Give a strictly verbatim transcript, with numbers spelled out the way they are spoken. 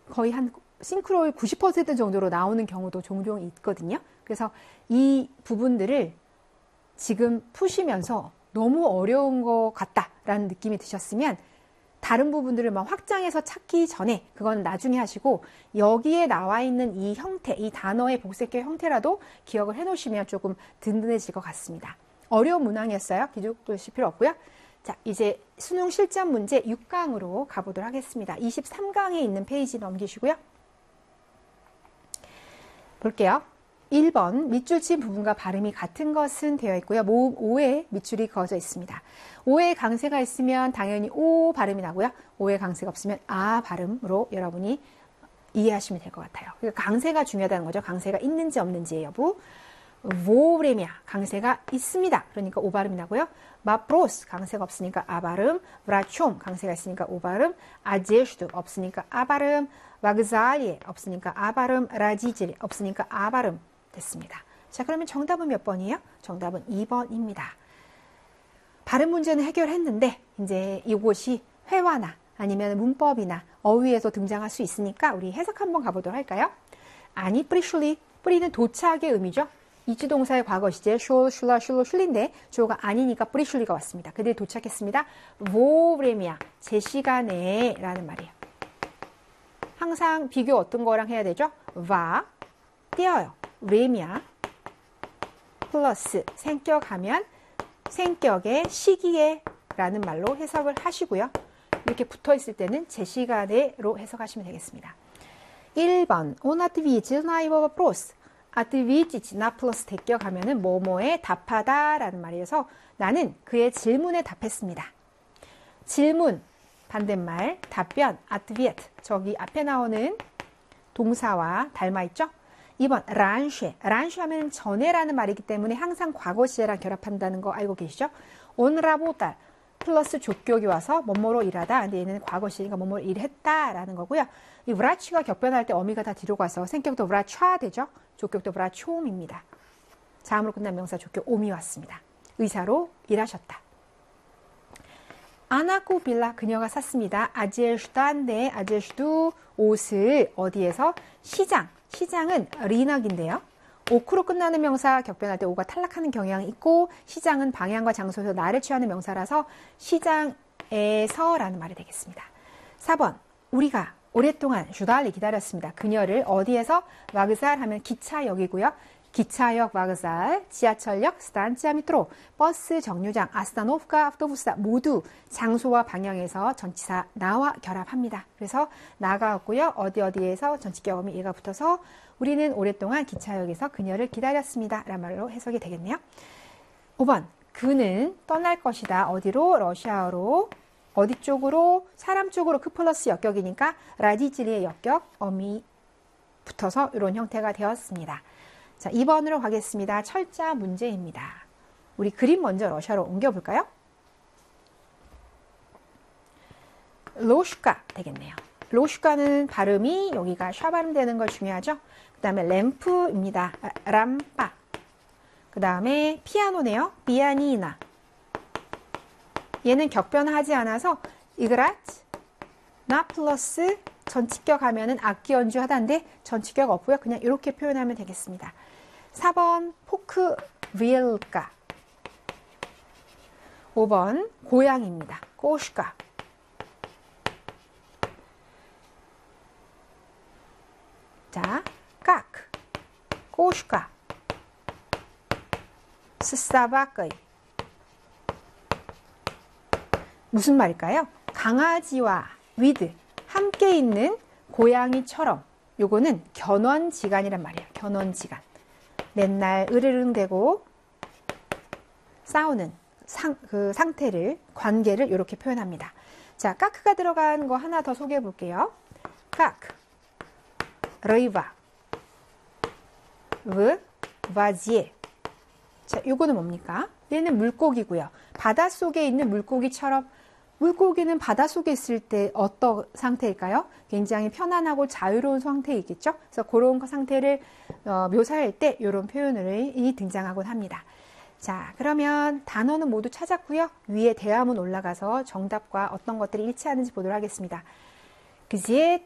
거의 한 싱크로율 구십 퍼센트 정도로 나오는 경우도 종종 있거든요. 그래서 이 부분들을 지금 푸시면서 너무 어려운 것 같다라는 느낌이 드셨으면 다른 부분들을 막 확장해서 찾기 전에 그건 나중에 하시고 여기에 나와 있는 이 형태, 이 단어의 복색계 형태라도 기억을 해 놓으시면 조금 든든해질 것 같습니다. 어려운 문항이었어요. 기죽으실 필요 없고요. 자, 이제 수능 실전 문제 육 강으로 가보도록 하겠습니다. 이십삼 강에 있는 페이지 넘기시고요. 볼게요. 일 번 밑줄 친 부분과 발음이 같은 것은 되어 있고요. 모음 오에 밑줄이 그어져 있습니다. 오에 강세가 있으면 당연히 오 발음이 나고요. 오에 강세가 없으면 아 발음으로 여러분이 이해하시면 될 것 같아요. 그러니까 강세가 중요하다는 거죠. 강세가 있는지 없는지의 여부. 보브레미아 강세가 있습니다. 그러니까 오 발음이 나고요. 마프로스 강세가 없으니까 아 발음. 브라촘 강세가 있으니까 오 발음. 아제슈드 없으니까 아 발음. 와그자리에 없으니까 아 발음. 라지질 없으니까 아 발음. 됐습니다. 자, 그러면 정답은 몇 번이에요? 정답은 이 번입니다. 발음 문제는 해결했는데 이제 이곳이 회화나 아니면 문법이나 어휘에서 등장할 수 있으니까 우리 해석 한번 가보도록 할까요? 아니, 프리슐리, 프리는 도착의 의미죠. 이주동사의 과거 시제 쇼, 슐라, 슐로, 슐린데 쇼가 아니니까 프리슐리가 왔습니다. 그들이 도착했습니다. 보브레미아, 제 시간에 라는 말이에요. 항상 비교 어떤 거랑 해야 되죠? 와, 띄어요. 레미아 플러스 생격하면 생격의 시기에 라는 말로 해석을 하시고요. 이렇게 붙어 있을 때는 제 시간에로 해석하시면 되겠습니다. 일 번 On atvi지 나이버 플러스 atvi지 나 플러스 대격하면은 뭐뭐에 답하다 라는 말이어서 나는 그의 질문에 답했습니다. 질문 반대말 답변 atviet 저기 앞에 나오는 동사와 닮아있죠? 이 번 란쉐, 란쉐 하면 전에라는 말이기 때문에 항상 과거 시제랑 결합한다는 거 알고 계시죠? 온라보다 플러스 족격이 와서 뭐뭐로 일하다. 근데 얘는 과거 시제니까 뭐뭐로 일했다라는 거고요. 이 브라치가 격변할 때 어미가 다 뒤로 가서 생격도 브라차 되죠? 족격도 브라초옴입니다. 자음으로 끝난 명사 족격 옴이 왔습니다. 의사로 일하셨다. 아나코 빌라 그녀가 샀습니다. 아제슈단데 아제슈두 옷을 어디에서? 시장. 시장은 리낙인데요. 오크로 끝나는 명사 격변할 때 오가 탈락하는 경향이 있고 시장은 방향과 장소에서 나를 취하는 명사라서 시장에서라는 말이 되겠습니다. 사 번 우리가 오랫동안 슈달리 기다렸습니다. 그녀를 어디에서? 와그살 하면 기차역이고요. 기차역 와그살, 지하철역 스탄치아 미트로, 버스 정류장 아스타노프카 아프토부스다 모두 장소와 방향에서 전치사 나와 결합합니다. 그래서 나가 없고요. 어디 어디에서 전치격음이 얘가 붙어서 우리는 오랫동안 기차역에서 그녀를 기다렸습니다. 라는 말로 해석이 되겠네요. 오 번 그는 떠날 것이다. 어디로? 러시아로. 어디 쪽으로? 사람 쪽으로 크 플러스 역격이니까 라디질리의 역격 어미 붙어서 이런 형태가 되었습니다. 자, 이 번으로 가겠습니다. 철자 문제입니다. 우리 그림 먼저 러시아로 옮겨볼까요? 로슈카 되겠네요. 로슈카는 발음이 여기가 샤 발음되는 걸 중요하죠. 그 다음에 램프입니다. 람파. 그 다음에 피아노네요. 비아니나. 얘는 격변하지 않아서 이그라츠 나 플러스 전치격 하면은 악기 연주하다인데 전치격 없고요. 그냥 이렇게 표현하면 되겠습니다. 사 번 포크 윌까. 오 번 고양입니다. 꼬슈카. 자, 깍 꼬슈카 스사바꺼이 무슨 말일까요? 강아지와 위드 함께 있는 고양이처럼 요거는 견원지간이란 말이에요. 견원지간. 맨날 으르릉대고 싸우는 상, 그 상태를, 관계를 이렇게 표현합니다. 자, 까크가 들어간 거 하나 더 소개해 볼게요. 까크, 러이바, 브, 바지에. 자, 요거는 뭡니까? 얘는 물고기고요. 바닷속에 있는 물고기처럼 물고기는 바닷속에 있을 때 어떤 상태일까요? 굉장히 편안하고 자유로운 상태이겠죠? 그래서 그런 상태를 어, 묘사할 때 이런 표현이 등장하곤 합니다. 자, 그러면 단어는 모두 찾았고요. 위에 대화문 올라가서 정답과 어떤 것들이 일치하는지 보도록 하겠습니다. 그지에